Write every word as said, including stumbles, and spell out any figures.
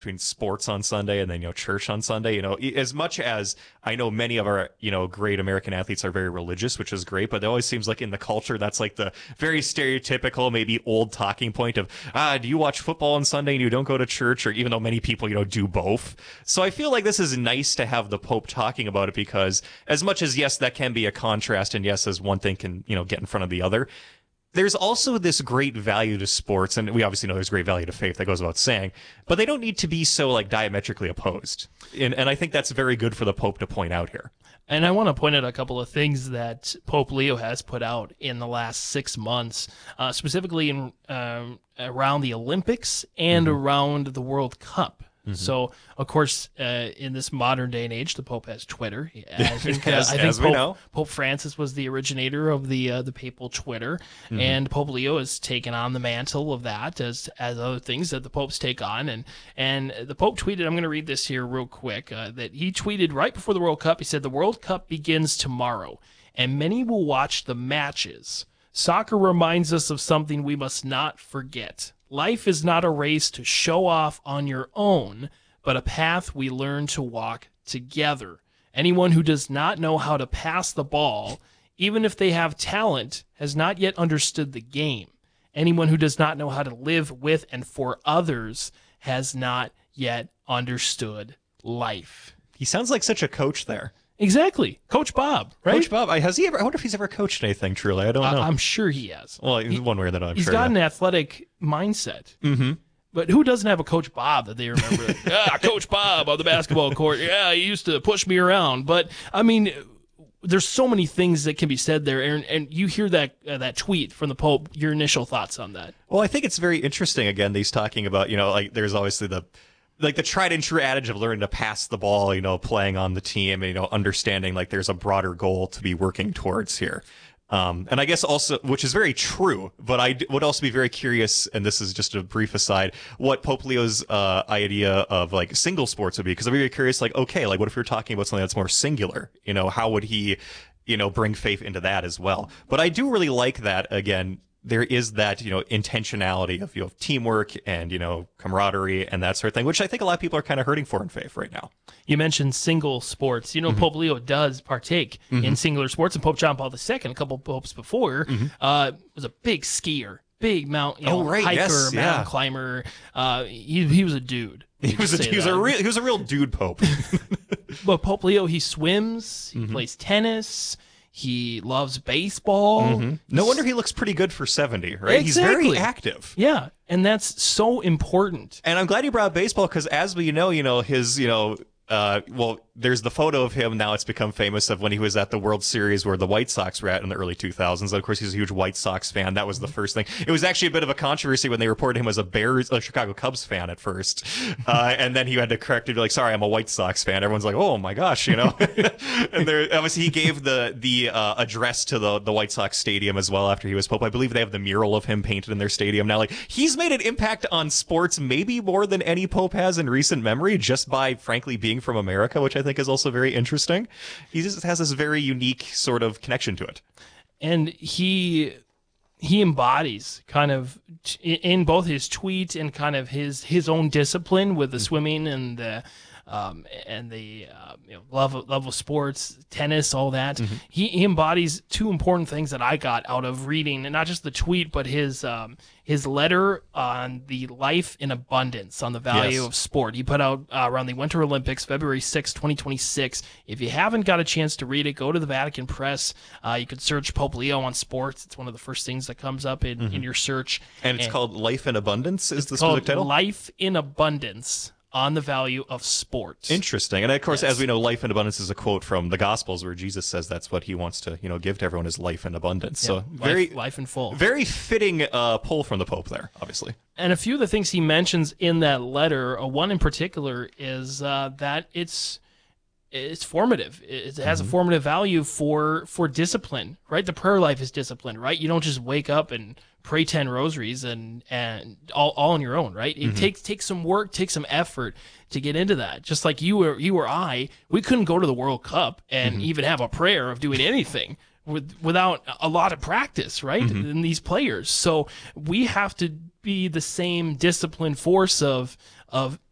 between sports on Sunday and then, you know, church on Sunday. You know, as much as I know many of our, you know, great American athletes are very religious, which is great, but it always seems like in the culture, that's like the very stereotypical, maybe old talking point of, ah, do you watch football on Sunday and you don't go to church? Or even though many people, you know, do both. So I feel like this is nice to have the Pope talking about it, because as much as, yes, that can be a contrast, and yes, as one thing can, you know, get in front of the other, there's also this great value to sports, and we obviously know there's great value to faith, that goes without saying, but they don't need to be so like diametrically opposed. And, and I think that's very good for the Pope to point out here. And I want to point out a couple of things that Pope Leo has put out in the last six months, uh, specifically in um, around the Olympics and mm-hmm. around the World Cup. Mm-hmm. So, of course, uh, in this modern day and age, the Pope has Twitter. I think, uh, as, I think as Pope, we know. Pope Francis was the originator of the uh, the papal Twitter, mm-hmm. and Pope Leo has taken on the mantle of that, as as other things that the popes take on. And and the Pope tweeted, I'm going to read this here real quick, uh, that he tweeted right before the World Cup. He said, "The World Cup begins tomorrow, and many will watch the matches. Soccer reminds us of something we must not forget. Life is not a race to show off on your own, but a path we learn to walk together. Anyone who does not know how to pass the ball, even if they have talent, has not yet understood the game. Anyone who does not know how to live with and for others has not yet understood life." He sounds like such a coach there. Exactly. Coach Bob, right? Coach Bob. Has he ever, I wonder if he's ever coached anything, truly. I don't know. I, I'm sure he has. Well, he, one way or another, I'm he's sure. He's got yeah. an athletic mindset. Mm-hmm. But who doesn't have a Coach Bob that they remember? Yeah, Coach Bob on the basketball court. Yeah, he used to push me around. But, I mean, there's so many things that can be said there. And, and you hear that uh, that tweet from the Pope, your initial thoughts on that? Well, I think it's very interesting, again, that he's talking about, you know, like there's obviously the like the tried and true adage of learning to pass the ball, you know, playing on the team, and, you know, understanding like there's a broader goal to be working towards here. Um, and I guess also, which is very true, but I d- would also be very curious, and this is just a brief aside, what Pope Leo's uh, idea of like single sports would be, because I'd be very curious, like, okay, like what if you're talking about something that's more singular? You know, how would he, you know, bring faith into that as well? But I do really like that, again, there is that, you know, intentionality of, you know, teamwork and, you know, camaraderie and that sort of thing, which I think a lot of people are kind of hurting for in faith right now. You mentioned single sports. You know, mm-hmm. Pope Leo does partake mm-hmm. in singular sports, and Pope John Paul the Second, a couple of popes before, mm-hmm. uh, was a big skier, big mount, you know, oh, right. hiker, yes, mountain yeah. climber. Uh, he he was a dude. He was a, he was a real he was a real dude Pope. But Pope Leo, he swims, he mm-hmm. plays tennis. He loves baseball. Mm-hmm. No wonder he looks pretty good for seventy, right? Exactly. He's very active. Yeah, and that's so important. And I'm glad you brought up baseball, because as we know, you know, his, you know, uh, well, there's the photo of him, now it's become famous, of when he was at the World Series where the White Sox were at in the early two thousands. Of course, he's a huge White Sox fan. That was the first thing. It was actually a bit of a controversy when they reported him as a Bears, a Chicago Cubs fan at first. Uh, and then he had to correct it, be like, sorry, I'm a White Sox fan. Everyone's like, oh my gosh, you know. And there, obviously he gave the, the, uh, address to the, the White Sox stadium as well after he was Pope. I believe they have the mural of him painted in their stadium now. Like, he's made an impact on sports maybe more than any Pope has in recent memory, just by frankly being from America, which I think is also very interesting. He just has this very unique sort of connection to it. And he he embodies kind of in both his tweet and kind of his his own discipline with the mm-hmm. swimming and the um, and the uh, you know, love of, love of sports, tennis, all that. Mm-hmm. He, he embodies two important things that I got out of reading, and not just the tweet, but his um, his letter on the life in abundance, on the value yes. of sport. He put out uh, around the Winter Olympics, February sixth, twenty twenty-six. If you haven't got a chance to read it, go to the Vatican Press. Uh, you could search Pope Leo on sports. It's one of the first things that comes up in, mm-hmm. in your search. And it's and called Life in Abundance, is the specific title? Life in Abundance, on the value of sport. Interesting. And of course, yes. as we know, life in abundance is a quote from the Gospels, where Jesus says that's what he wants to, you know, give to everyone, is life in abundance. Yeah, so life, very life in full. Very fitting uh, pull from the Pope there, obviously. And a few of the things he mentions in that letter, uh, one in particular, is uh, that it's it's formative. It has mm-hmm. a formative value for for discipline, right? The prayer life is discipline, right? You don't just wake up and pray ten rosaries and and all, all on your own, right? It mm-hmm. takes takes some work, takes some effort to get into that. Just like you or you or I, we couldn't go to the World Cup and mm-hmm. even have a prayer of doing anything with, without a lot of practice, right? Mm-hmm. In these players, so we have to be the same disciplined force of of